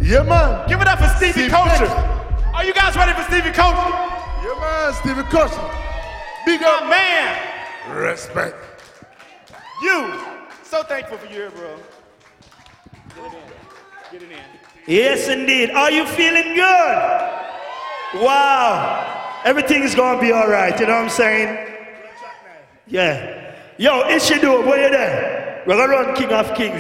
Yeah, man. Give it up for Stevie Steve Culture. Beck. Are you guys ready for Stevie Culture? Yeah, man, Stevie Culture. Big My up. man. Respect. You. So thankful for you here, bro. Get it in. Get it in. Yes, indeed. Are you feeling good? Wow. Everything's gonna be all right, you know what I'm saying? Yeah. Yo, Ishidu, where you there? We're gonna run King of Kings.